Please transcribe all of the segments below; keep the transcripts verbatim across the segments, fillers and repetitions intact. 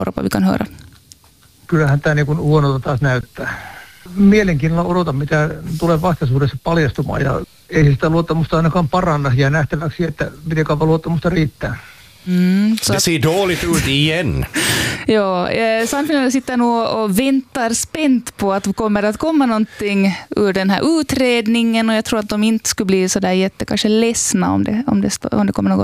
Orpo vi kan höra. Kyllähän tämä niin kuin huonolta taas näyttää. Mielenkiinnolla odotan, mitä tulee vastaisuudessa paljastumaan, ja ei sitä luottamusta ainakaan paranna, ja nähtäväksi, että miten kauan luottamusta riittää. Mm, så det ser dåligt ut igen. Ja, eh, Sannfinländarna sitter nu och väntar spänt på att det kommer att komma någonting ur den här utredningen, och jag tror att de inte skulle bli så där jätte kanske ledsna om det, om det, om det kommer något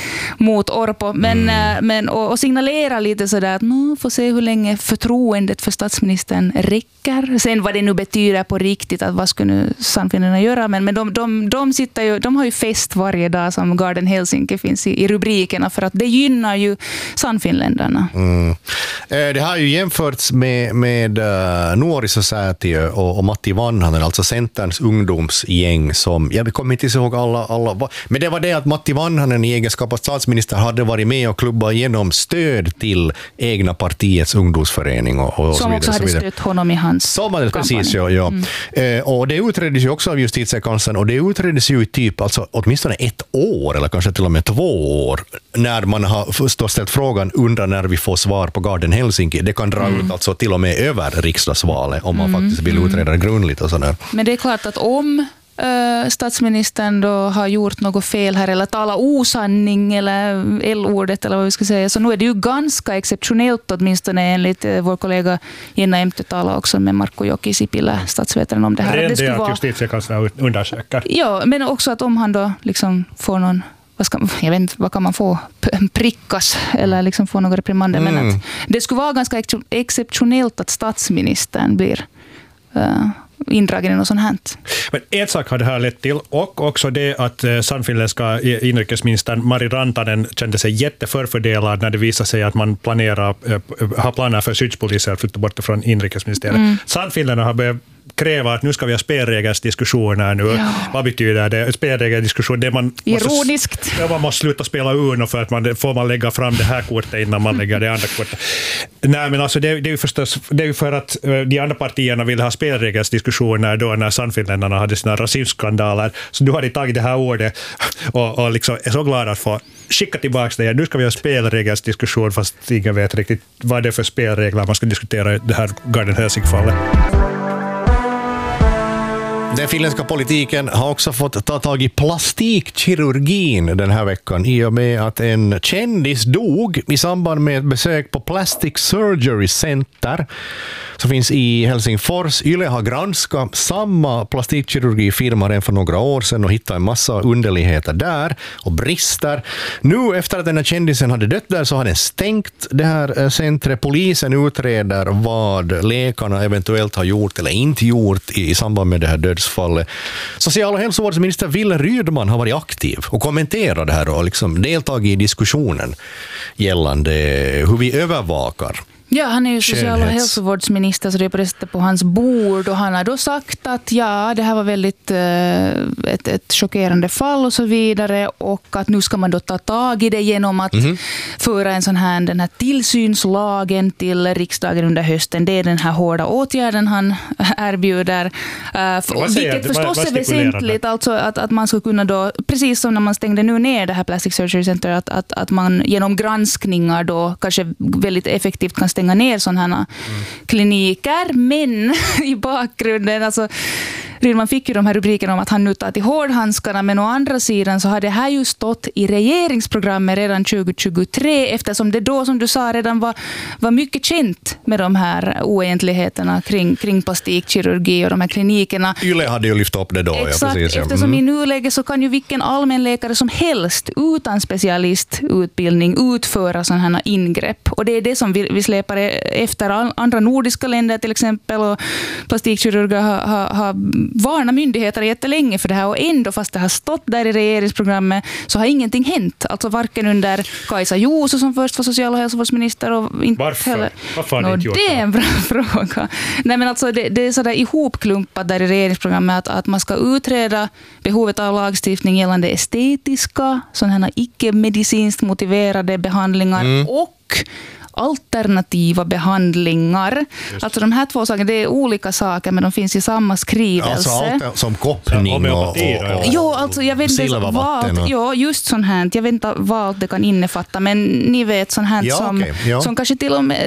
mot Orpo. Men, mm. eh, men, och, och signalera lite så där att nu får se hur länge förtroendet för statsministern räcker. Sen vad det nu betyder på riktigt, att vad skulle nu Sannfinländarna göra. Men, men de, de, de, sitter ju, de har ju fest varje dag som Garden Helsinki finns i, i rubrikerna, för att det gynnar ju Sannfinländarna. Mm. Det har ju jämförts med, med uh, Nuori Society och, och Matti Vanhanen, alltså Centerns ungdomsgäng som, jag kommer inte ihåg alla, alla, men det var det att Matti Vanhanen i egenskap av statsminister hade varit med och klubbat igenom stöd till egna partiets ungdomsförening och, och som så vidare, också hade stött honom i hans som hade, precis, ja, ja. Mm. Eh, och det utreddes ju också av justitiekanslern, och det utreddes ju i typ alltså, åtminstone ett år eller kanske till och med två år när man har ställt frågan, undrar när vi får svar på Garden Helsinki. Det kan dra mm. ut alltså till och med över riksdagsvalet om man mm. faktiskt vill utreda det grundligt och sådär. Men det är klart att om äh, statsministern då har gjort något fel här eller talat osanning eller L-ordet eller vad vi ska säga, så nu är det ju ganska exceptionellt, åtminstone enligt äh, vår kollega Jenna Emtö talar också med Markku Jokisipilä, statsvetaren, om det här. Det, det är att vara... justitiekanslern undersöker. Ja, men också att om han då liksom får någon, vad ska, jag vet inte, vad kan man få, prickas eller liksom få några reprimander, mm. men att det skulle vara ganska ex- exceptionellt att statsministern blir uh, indragen i något sånt här. Men en sak har det här lett till, och också det att uh, sannfinländska inrikesministern Mari Rantanen kände sig jätteförfördelad när det visade sig att man planerar, uh, har planer för skyddspoliser att flytta bort från inrikesministeriet. Mm. Sannfinländarna har börjat kräva att nu ska vi ha spelregelsdiskussioner nu. Ja. Vad betyder det? Spelregelsdiskussion, det man ironiskt. Måste, ja, man måste sluta spela Uno för att man får man lägga fram det här kortet innan man lägger det andra kortet. Nej, men alltså det, det är ju förstås, det är ju för att de andra partierna vill ha spelregelsdiskussioner då när Sannfinländarna hade sina rasismskandaler. Så du har de tagit det här ordet och, och liksom är så glada att få skicka tillbaka det. Nu ska vi ha spelregelsdiskussion, fast ingen vet riktigt vad det är för spelregler man ska diskutera i det här Garden Helsinki-fallet. Den finländska politiken har också fått ta tag i plastikkirurgin den här veckan i och med att en kändis dog i samband med ett besök på Plastic Surgery Center som finns i Helsingfors. Yle har granskat samma plastikkirurgifirma redan för några år sedan och hittat en massa underligheter där och brister. Nu efter att den här kändisen hade dött där så har den stängt det här centret. Polisen utreder vad läkarna eventuellt har gjort eller inte gjort i samband med det här dödsfallet. Social- och hälsovårdsminister Wille Rydman har varit aktiv och kommenterat det här och liksom deltagit i diskussionen gällande hur vi övervakar. Ja, han är ju social- och hälsovårdsminister, så det är på det på hans bord, och han har då sagt att ja, det här var väldigt eh, ett, ett chockerande fall och så vidare, och att nu ska man då ta tag i det genom att mm-hmm. föra en sån här, den här tillsynslagen till riksdagen under hösten. Det är den här hårda åtgärden han erbjuder, uh, för, vilket förstås är väsentligt, alltså att, att man ska kunna då, precis som när man stängde nu ner det här Plastic Surgery Center, att, att, att man genom granskningar då kanske väldigt effektivt kan stänga ner sådana här mm. kliniker, men i bakgrunden, alltså man fick ju de här rubrikerna om att han nu tar till hårdhandskarna, men å andra sidan så har det här ju stått i regeringsprogrammet redan tjugo tjugotre, eftersom det då, som du sa, redan var, var mycket känt med de här oegentligheterna kring, kring plastikkirurgi och de här klinikerna. Yle hade ju lyft upp det då. Exakt, ja, precis, ja. Eftersom mm. i nuläget så kan ju vilken allmänläkare som helst utan specialistutbildning utföra sådana här ingrepp, och det är det som vi, vi släpar efter andra nordiska länder till exempel, och plastikkirurger har, har, har varna myndigheter jättelänge för det här, och ändå fast det har stått där i regeringsprogrammet så har ingenting hänt. Alltså varken under Kaisa Juuso som först var social- och hälsovårdsminister och inte Varför? heller. Varför har no, inte gjort det? är en bra fråga. Nej, men alltså det, det är sådär ihopklumpat där i regeringsprogrammet att, att man ska utreda behovet av lagstiftning gällande estetiska, sådana här icke-medicinskt motiverade behandlingar mm. och alternativa behandlingar. Alltså de här två sakerna, det är olika saker men de finns i samma skrivelse. Alltså allt som koppning och, och, och jo, alltså jag vet inte vad, och... jo, just sånt här, jag vet inte vad det kan innefatta, men ni vet sånt här ja, som, okay, ja. som kanske till och med